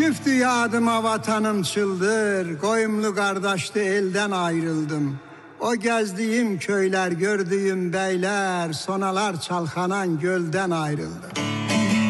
Çift yadıma vatanım çıldır, koyumlu kardeşti elden ayrıldım. O gezdiğim köyler, gördüğüm beyler, sonalar çalkanan gölden ayrıldım.